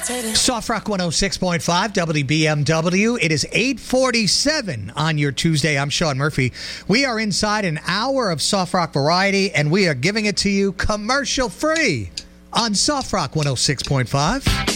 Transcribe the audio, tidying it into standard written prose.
Soft Rock 106.5 WBMW. It is 8:47 on your Tuesday. I'm Sean Murphy. We are inside an hour of Soft Rock variety, and we are giving it to you commercial free on Soft Rock 106.5.